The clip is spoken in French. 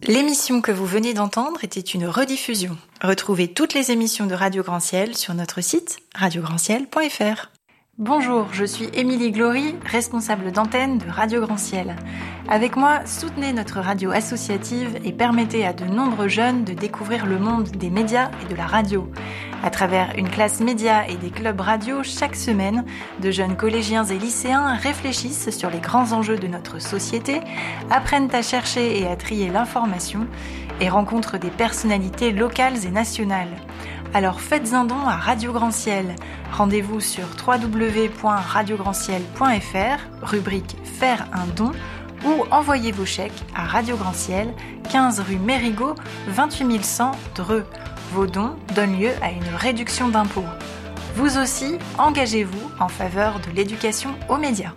L'émission que vous venez d'entendre était une rediffusion. Retrouvez toutes les émissions de Radio Grand Ciel sur notre site radiograndciel.fr. Bonjour, je suis Émilie Glory, responsable d'antenne de Radio Grand Ciel. Avec moi, soutenez notre radio associative et permettez à de nombreux jeunes de découvrir le monde des médias et de la radio. À travers une classe média et des clubs radio chaque semaine, de jeunes collégiens et lycéens réfléchissent sur les grands enjeux de notre société, apprennent à chercher et à trier l'information et rencontrent des personnalités locales et nationales. Alors faites un don à Radio Grand Ciel. Rendez-vous sur www.radiograndciel.fr, rubrique Faire un don, ou envoyez vos chèques à Radio Grand Ciel, 15 rue Mérigot, 28 100 Dreux. Vos dons donnent lieu à une réduction d'impôt. Vous aussi, engagez-vous en faveur de l'éducation aux médias.